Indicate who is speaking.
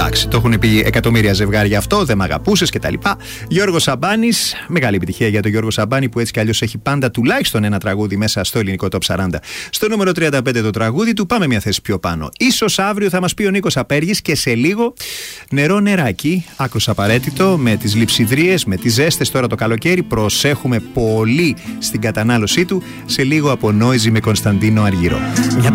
Speaker 1: Εντάξει, το έχουν πει εκατομμύρια ζευγάρια αυτό, δεν μ' αγαπούσες κτλ. Γιώργος Σαμπάνης, μεγάλη επιτυχία για τον Γιώργο Σαμπάνη που έτσι κι αλλιώς έχει πάντα τουλάχιστον ένα τραγούδι μέσα στο ελληνικό Top 40. Στο νούμερο 35 το τραγούδι του, πάμε μια θέση πιο πάνω. Ίσως αύριο θα μας πει ο Νίκος Απέργης και σε λίγο νερό νεράκι, άκρος απαραίτητο, με τις λειψιδρίες, με τις ζέστες τώρα το καλοκαίρι. Προσέχουμε πολύ στην κατανάλωσή του. Σε λίγο από Noisy με Κωνσταντίνο Αργυρό.